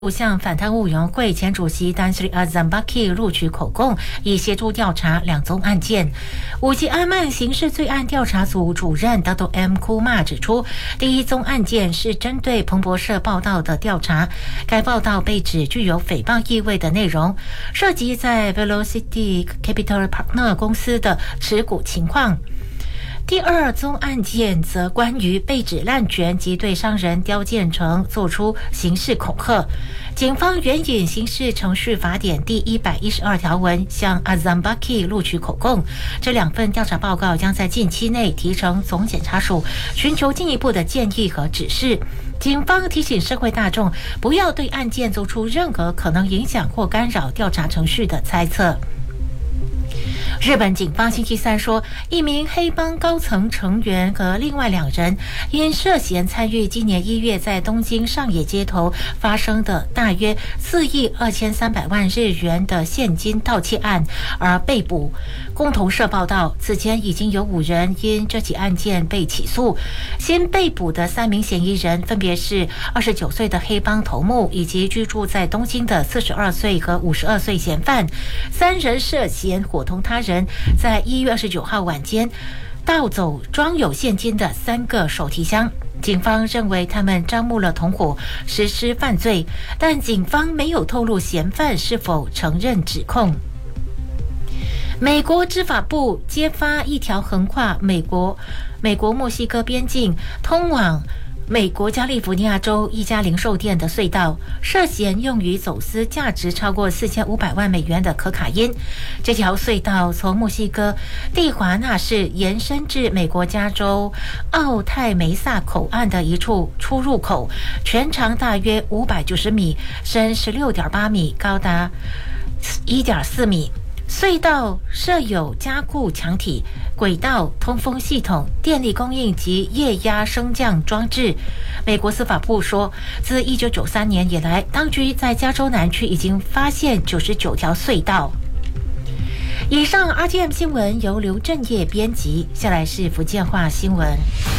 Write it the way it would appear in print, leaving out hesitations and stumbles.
向反贪污委员会前主席丹斯里阿赞巴基录取口供，以协助调查两宗案件。五级阿曼刑事罪案调查组主任 Dr. M. Kumar 指出，第一宗案件是针对彭博社报道的调查，该报道被指具有诽谤意味的内容，涉及在 Velocity Capital Partner 公司的持股情况。第二宗案件则关于被指滥权及对商人刁建成做出刑事恐吓。警方援引刑事程序法典第112条文向阿赞巴基录取口供。这两份调查报告将在近期内提呈总检察署，寻求进一步的建议和指示。警方提醒社会大众不要对案件做出任何可能影响或干扰调查程序的猜测。日本警方星期三说，一名黑帮高层成员和另外2人因涉嫌参与今年1月在东京上野街头发生的大约4亿2300万日元的现金盗窃案而被捕。共同社报道，此前已经有5人因这起案件被起诉。新被捕的3名嫌疑人分别是29岁的黑帮头目以及居住在东京的42岁和52岁嫌犯。3人涉嫌伙同他人在1月29号晚间盗走装有现金的3个手提箱。警方认为他们招募了同伙实施犯罪，但警方没有透露嫌犯是否承认指控。美国执法部揭发一条横跨美国墨西哥边境通往美国加利福尼亚州一家零售店的隧道，涉嫌用于走私价值超过4500万美元的可卡因。这条隧道从墨西哥蒂华纳市延伸至美国加州奥泰梅萨口岸的一处出入口，全长大约590米，深16.8米，高达1.4米。隧道设有加固墙体、轨道、通风系统、电力供应及液压升降装置。美国司法部说，自1993年以来，当局在加州南区已经发现99条隧道。以上 RTM 新闻由刘正业编辑，下来是福建话新闻。